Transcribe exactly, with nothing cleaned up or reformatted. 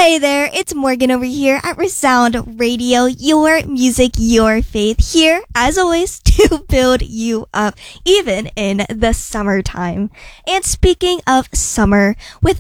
Hey there, it's Morgan over here at Resound Radio, your music, your faith, here, as always, to build you up, even in the summertime. And speaking of summer, with